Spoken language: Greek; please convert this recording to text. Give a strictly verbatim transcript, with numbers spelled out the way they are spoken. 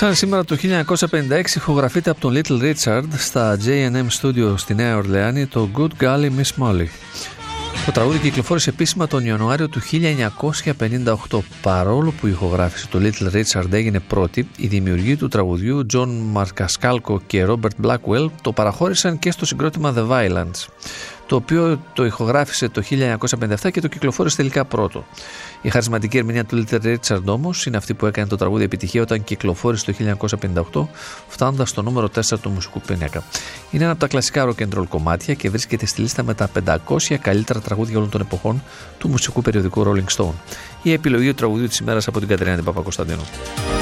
Σαν σήμερα το χίλια εννιακόσια πενήντα έξι ηχογραφείται από τον Little Richard στα τζέι εν εμ Studio στη Νέα Ορλεάνη το Good Golly Miss Molly. Το τραγούδι κυκλοφόρησε επίσημα τον Ιανουάριο του χίλια εννιακόσια πενήντα οκτώ. Παρόλο που η ηχογράφηση του Little Richard έγινε πρώτη, οι δημιουργοί του τραγουδιού John Marcascalco και Robert Blackwell το παραχώρησαν και στο συγκρότημα The Violence, το οποίο το ηχογράφησε το χίλια εννιακόσια πενήντα επτά και το κυκλοφόρησε τελικά πρώτο. Η χαρισματική ερμηνεία του Little Richard όμως είναι αυτή που έκανε το τραγούδι επιτυχία όταν κυκλοφόρησε το χίλια εννιακόσια πενήντα οκτώ, φτάνοντας στο νούμερο τέσσερα του μουσικού πίνακα. Είναι ένα από τα κλασικά rock and roll κομμάτια και βρίσκεται στη λίστα με τα πεντακόσια καλύτερα τραγούδια όλων των εποχών του μουσικού περιοδικού Rolling Stone. Η επιλογή του τραγουδιού της ημέρας από την Κατερίνα την Παπακοσταντίνου.